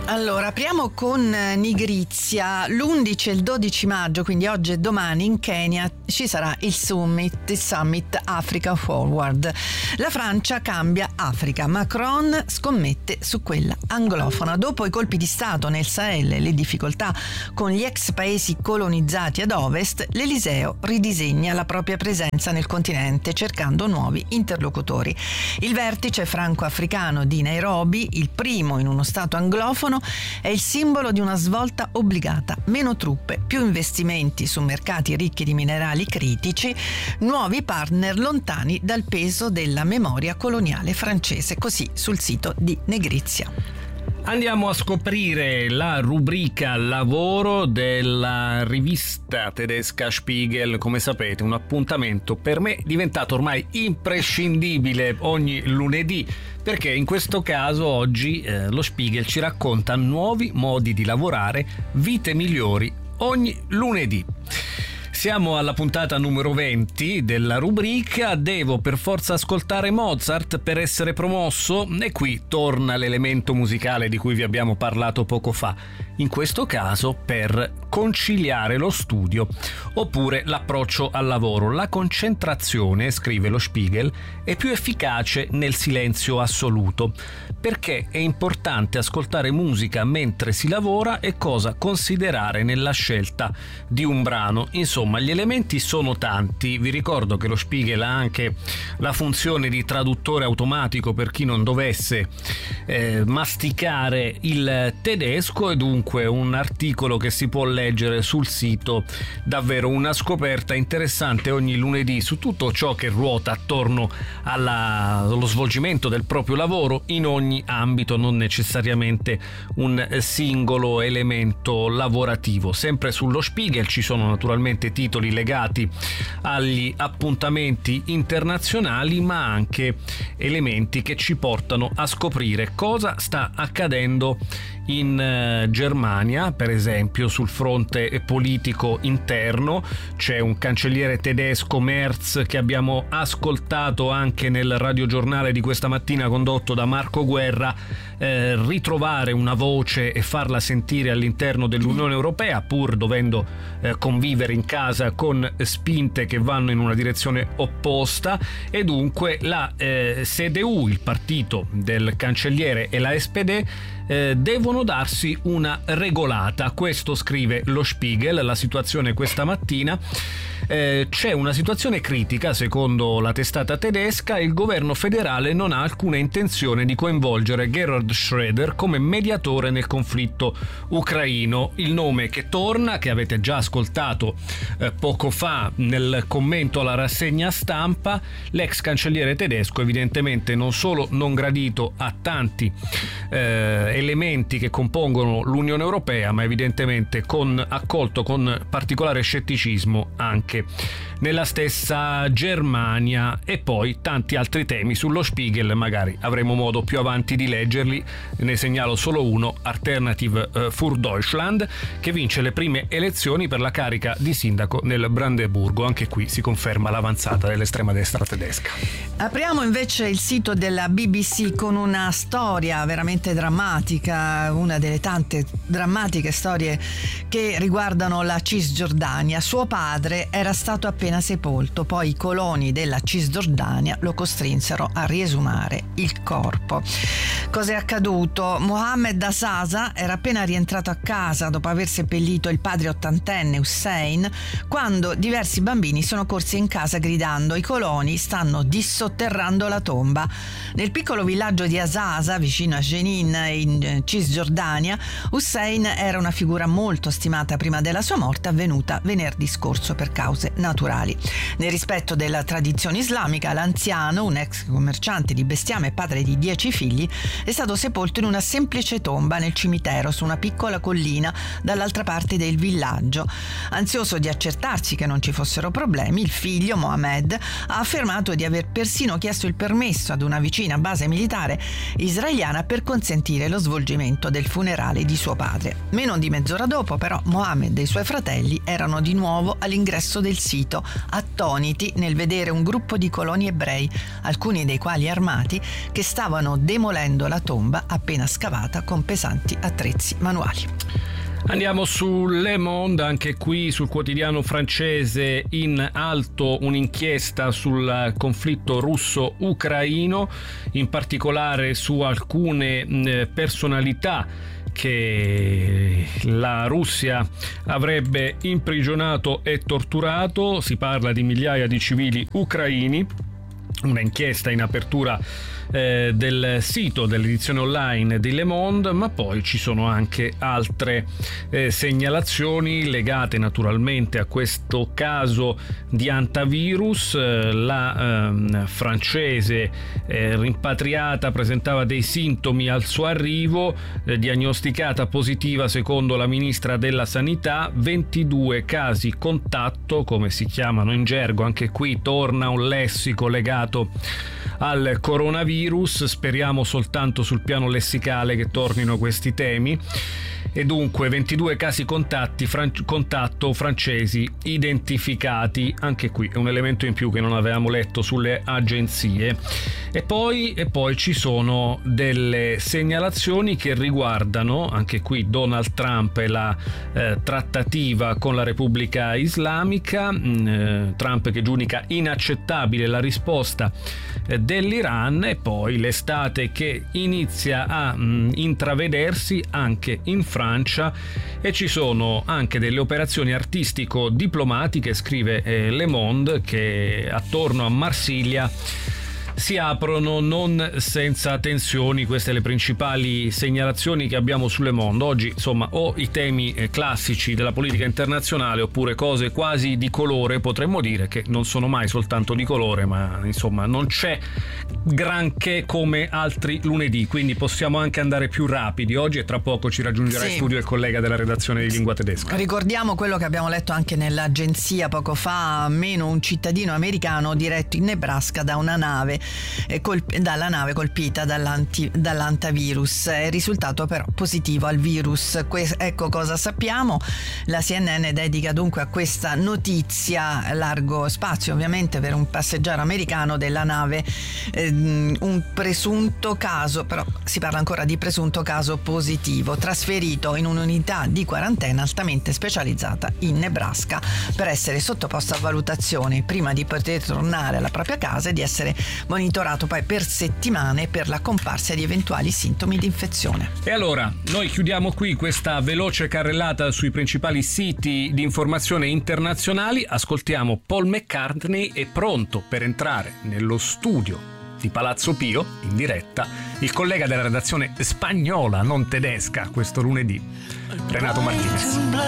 Allora, apriamo con Nigrizia. L'11 e il 12 maggio, quindi oggi e domani, in Kenya ci sarà il Summit Africa Forward. La Francia cambia Africa. Macron scommette su quella anglofona. Dopo i colpi di Stato nel Sahel e le difficoltà con gli ex paesi colonizzati ad ovest, l'Eliseo ridisegna la propria presenza nel continente cercando nuovi interlocutori. Il vertice franco-africano di Nairobi, il primo in uno stato anglofono, è il simbolo di una svolta obbligata: meno truppe, più investimenti su mercati ricchi di minerali critici, nuovi partner lontani dal peso della memoria coloniale francese, così sul sito di Nigrizia. Andiamo a scoprire la rubrica lavoro della rivista tedesca Spiegel. Come sapete, un appuntamento per me diventato ormai imprescindibile ogni lunedì, perché in questo caso oggi lo Spiegel ci racconta nuovi modi di lavorare, vite migliori ogni lunedì. Siamo alla puntata numero 20 della rubrica. Devo per forza ascoltare Mozart per essere promosso? E qui torna l'elemento musicale di cui vi abbiamo parlato poco fa, in questo caso per conciliare lo studio oppure l'approccio al lavoro. La concentrazione, scrive lo Spiegel, è più efficace nel silenzio assoluto, perché è importante ascoltare musica mentre si lavora e cosa considerare nella scelta di un brano. Insomma, gli elementi sono tanti. Vi ricordo che lo Spiegel ha anche la funzione di traduttore automatico per chi non dovesse masticare il tedesco, e dunque un articolo che si può leggere sul sito. Davvero una scoperta interessante ogni lunedì su tutto ciò che ruota attorno allo svolgimento del proprio lavoro in ogni ambito, non necessariamente un singolo elemento lavorativo. Sempre sullo Spiegel ci sono naturalmente titoli legati agli appuntamenti internazionali, ma anche elementi che ci portano a scoprire cosa sta accadendo in Germania. Per esempio, sul fronte politico interno c'è un cancelliere tedesco, Merz, che abbiamo ascoltato anche nel radiogiornale di questa mattina condotto da Marco Guerra, ritrovare una voce e farla sentire all'interno dell'Unione Europea, pur dovendo convivere in casa con spinte che vanno in una direzione opposta. E dunque la CDU, il partito del cancelliere, e la SPD devono darsi una regolata. Questo scrive lo Spiegel. La situazione questa mattina: c'è una situazione critica secondo la testata tedesca. Il governo federale non ha alcuna intenzione di coinvolgere Gerhard Schröder come mediatore nel conflitto ucraino. Il nome che torna, che avete già ascoltato poco fa nel commento alla rassegna stampa, l'ex cancelliere tedesco, evidentemente non solo non gradito a tanti elementi che compongono l'Unione Europea, ma evidentemente accolto con particolare scetticismo anche nella stessa Germania. E poi tanti altri temi sullo Spiegel, magari avremo modo più avanti di leggerli. Ne segnalo solo uno: Alternative für Deutschland, che vince le prime elezioni per la carica di sindaco nel Brandeburgo. Anche qui si conferma l'avanzata dell'estrema destra tedesca. Apriamo invece il sito della BBC con una storia veramente drammatica, una delle tante drammatiche storie che riguardano la Cisgiordania. Suo padre era stato appena sepolto, poi i coloni della Cisgiordania lo costrinsero a riesumare il corpo. Cos'è accaduto? Mohammed Asasa era appena rientrato a casa dopo aver seppellito il padre ottantenne Hussein, quando diversi bambini sono corsi in casa gridando: i coloni stanno dissotterrando la tomba. Nel piccolo villaggio di Asasa, vicino a Jenin in Cisgiordania, Hussein era una figura molto stimata prima della sua morte, avvenuta venerdì scorso per cause naturali. Nel rispetto della tradizione islamica, l'anziano, un ex commerciante di bestiame e padre di 10 figli, è stato sepolto in una semplice tomba nel cimitero su una piccola collina dall'altra parte del villaggio. Ansioso di accertarsi che non ci fossero problemi, il figlio Mohammed ha affermato di aver persino chiesto il permesso ad una vicina base militare israeliana per consentire lo svolgimento del funerale di suo padre. Meno di mezz'ora dopo, però, Mohammed e i suoi fratelli erano di nuovo all'ingresso del sito, attoniti nel vedere un gruppo di coloni ebrei, alcuni dei quali armati, che stavano demolendo la tomba appena scavata con pesanti attrezzi manuali. Andiamo su Le Monde, anche qui sul quotidiano francese, in alto un'inchiesta sul conflitto russo-ucraino, in particolare su alcune personalità che la Russia avrebbe imprigionato e torturato. Si parla di migliaia di civili ucraini. Una inchiesta in apertura del sito dell'edizione online di Le Monde, ma poi ci sono anche altre segnalazioni legate naturalmente a questo caso di hantavirus. La francese rimpatriata presentava dei sintomi al suo arrivo, diagnosticata positiva secondo la ministra della Sanità, 22 casi contatto, come si chiamano in gergo. Anche qui torna un lessico legato al coronavirus. Speriamo soltanto sul piano lessicale che tornino questi temi. E dunque 22 casi contatto francesi identificati. Anche qui è un elemento in più che non avevamo letto sulle agenzie. E poi ci sono delle segnalazioni che riguardano anche qui Donald Trump e la trattativa con la Repubblica Islamica. Trump che giudica inaccettabile la risposta dell'Iran, e poi l'estate che inizia a intravedersi anche in Francia, e ci sono anche delle operazioni artistico-diplomatiche, scrive Le Monde, che attorno a Marsiglia si aprono non senza tensioni. Queste le principali segnalazioni che abbiamo sulle Monde oggi. Insomma, o i temi classici della politica internazionale oppure cose quasi di colore, potremmo dire, che non sono mai soltanto di colore, ma insomma non c'è granché come altri lunedì, quindi possiamo anche andare più rapidi oggi, e tra poco ci raggiungerà in studio il collega della redazione di Lingua Tedesca. Ricordiamo quello che abbiamo letto anche nell'agenzia poco fa, meno un cittadino americano diretto in Nebraska da una nave dalla nave colpita dall'antavirus. È risultato però positivo al virus. Ecco cosa sappiamo. La CNN dedica dunque a questa notizia largo spazio, ovviamente, per un passeggero americano della nave, un presunto caso, però si parla ancora di presunto caso positivo, trasferito in un'unità di quarantena altamente specializzata in Nebraska per essere sottoposto a valutazione prima di poter tornare alla propria casa e di essere monitorato poi per settimane per la comparsa di eventuali sintomi di infezione. E allora noi chiudiamo qui questa veloce carrellata sui principali siti di informazione internazionali. Ascoltiamo Paul McCartney, e pronto per entrare nello studio di Palazzo Pio in diretta il collega della redazione spagnola, non tedesca, questo lunedì, Renato Martinez.